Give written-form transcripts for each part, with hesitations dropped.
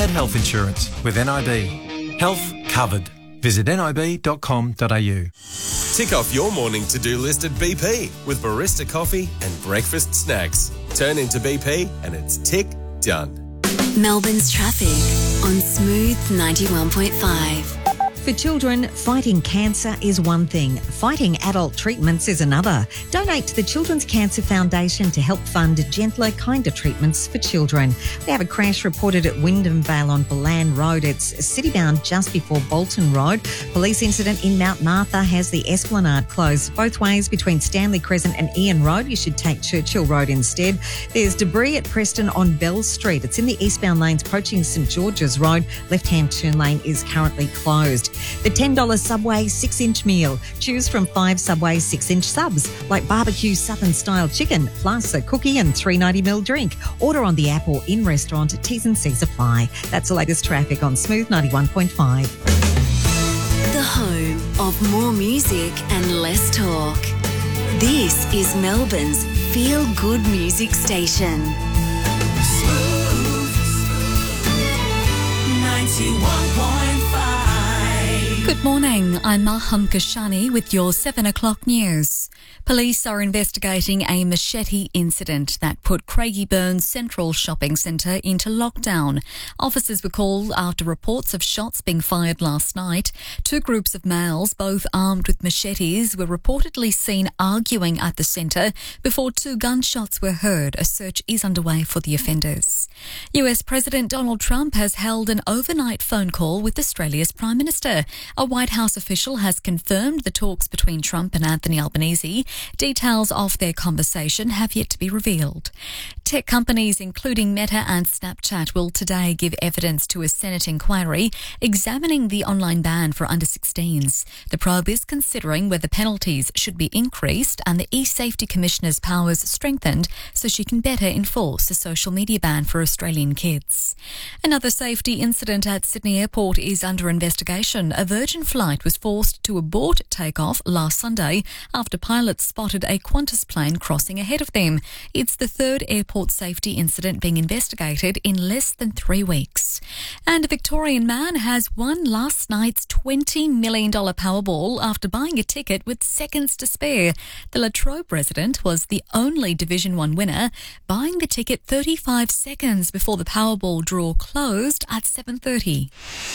had health insurance with NIB. Health covered. Visit nib.com.au. Tick off your morning to-do list at BP with barista coffee and breakfast snacks. Turn into BP and it's tick done. Melbourne's traffic on Smooth 91.5. For children, fighting cancer is one thing. Fighting adult treatments is another. Donate to the Children's Cancer Foundation to help fund gentler, kinder treatments for children. We have a crash reported at Wyndham Vale on Balan Road. It's city-bound just before Bolton Road. Police incident in Mount Martha has the Esplanade closed both ways between Stanley Crescent and Ian Road. You should take Churchill Road instead. There's debris at Preston on Bell Street. It's in the eastbound lanes approaching St George's Road. Left-hand turn lane is currently closed. The $10 Subway 6-inch meal. Choose from 5 Subway 6-inch subs, like barbecue Southern-style chicken, plus a cookie and $3.90ml drink. Order on the app or in-restaurant. T's and C's apply. That's the latest traffic on Smooth 91.5. The home of more music and less talk. This is Melbourne's feel-good music station. Smooth 91.5. Good morning, I'm Maham Kashani with your 7 o'clock news. Police are investigating a machete incident that put Craigieburn Central Shopping Centre into lockdown. Officers were called after reports of shots being fired last night. 2 groups of males, both armed with machetes, were reportedly seen arguing at the centre before 2 gunshots were heard. A search is underway for the offenders. US President Donald Trump has held an overnight phone call with Australia's Prime Minister. A White House official has confirmed the talks between Trump and Anthony Albanese. Details of their conversation have yet to be revealed. Tech companies, including Meta and Snapchat, will today give evidence to a Senate inquiry examining the online ban for under-16s. The probe is considering whether penalties should be increased and the e-safety commissioner's powers strengthened so she can better enforce the social media ban for Australian kids. Another safety incident at Sydney Airport is under investigation. A Virgin flight was forced to abort takeoff last Sunday after pilots spotted a Qantas plane crossing ahead of them. It's the 3rd airport safety incident being investigated in less than 3 weeks. And a Victorian man has won last night's $20 million Powerball after buying a ticket with seconds to spare. The La Trobe resident was the only Division 1 winner, buying the ticket 35 seconds before the Powerball draw closed at 7:30.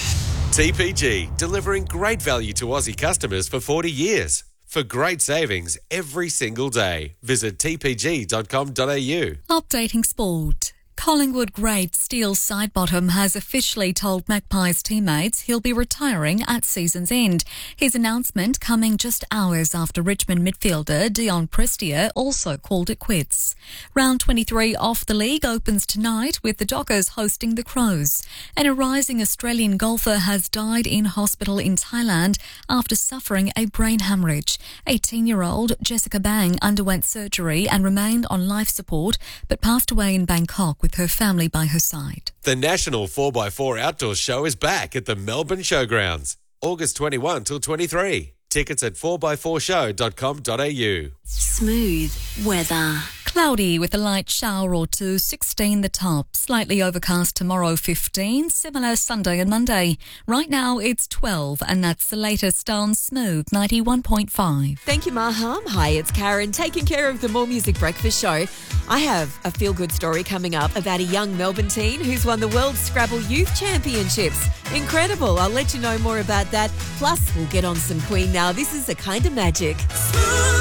TPG, delivering great value to Aussie customers for 40 years. For great savings every single day, visit tpg.com.au. Updating sport. Collingwood great Steele Sidebottom has officially told Magpies teammates he'll be retiring at season's end. His announcement coming just hours after Richmond midfielder Dion Prestia also called it quits. Round 23 of the league opens tonight with the Dockers hosting the Crows. And a rising Australian golfer has died in hospital in Thailand after suffering a brain hemorrhage. 18-year-old Jessica Bang underwent surgery and remained on life support but passed away in Bangkok with her family by her side. The National 4x4 Outdoor Show is back at the Melbourne Showgrounds, August 21 till 23. Tickets at 4x4show.com.au. Smooth weather. Cloudy with a light shower or 2, 16 the top. Slightly overcast tomorrow, 15. Similar Sunday and Monday. Right now it's 12 and that's the latest on Smooth 91.5. Thank you, Maham. Hi, it's Karen, taking care of the More Music Breakfast Show. I have a feel-good story coming up about a young Melbourne teen who's won the World Scrabble Youth Championships. Incredible. I'll let you know more about that. Plus, we'll get on some Queen now. This is a kind of magic.